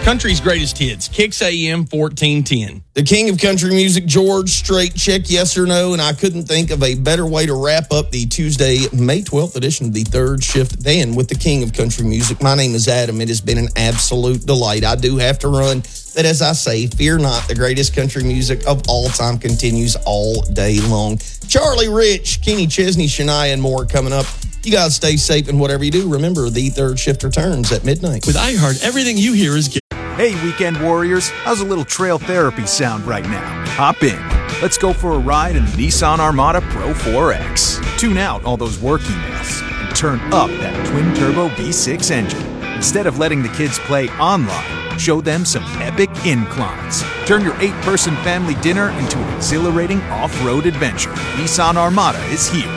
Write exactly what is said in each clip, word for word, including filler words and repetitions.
Country's greatest hits, Kicks A M fourteen ten. The king of country music, George Strait, check yes or no, and I couldn't think of a better way to wrap up the Tuesday, May twelfth edition of the Third Shift than with the king of country music. My name is Adam. It has been an absolute delight. I do have to run, but as I say, fear not, the greatest country music of all time continues all day long. Charlie Rich, Kenny Chesney, Shania, and more coming up. You guys stay safe, and whatever you do, remember, the Third Shift returns at midnight. With iHeart, everything you hear is... Hey, weekend warriors, how's a little trail therapy sound right now? Hop in. Let's go for a ride in the Nissan Armada Pro four X. Tune out all those work emails and turn up that twin-turbo V six engine. Instead of letting the kids play online, show them some epic inclines. Turn your eight-person family dinner into an exhilarating off-road adventure. Nissan Armada is here.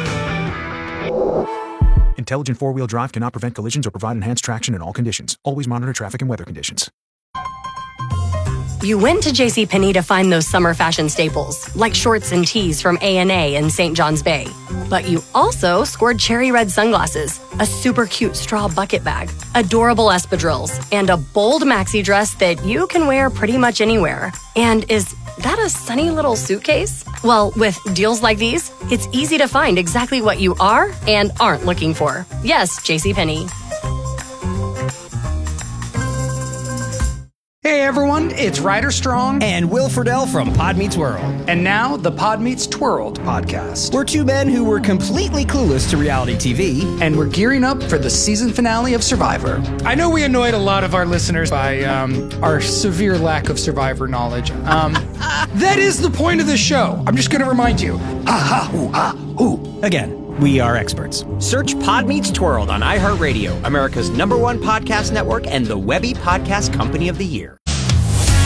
Intelligent four-wheel drive cannot prevent collisions or provide enhanced traction in all conditions. Always monitor traffic and weather conditions. You went to JCPenney to find those summer fashion staples, like shorts and tees from A and A in Saint John's Bay. But you also scored cherry red sunglasses, a super cute straw bucket bag, adorable espadrilles, and a bold maxi dress that you can wear pretty much anywhere. And is that a sunny little suitcase? Well, with deals like these, it's easy to find exactly what you are and aren't looking for. Yes, JCPenney. Hey everyone, it's Ryder Strong and Will Friedle from Pod Meets World. And now the Pod Meets Twirled podcast. We're two men who were completely clueless to reality T V. And we're gearing up for the season finale of Survivor. I know we annoyed a lot of our listeners by um, our severe lack of Survivor knowledge. Um, that is the point of this show. I'm just going to remind you. Ha ha hoo ha hoo. Again, we are experts. Search Pod Meets Twirled on iHeartRadio, America's number one podcast network and the Webby Podcast Company of the Year.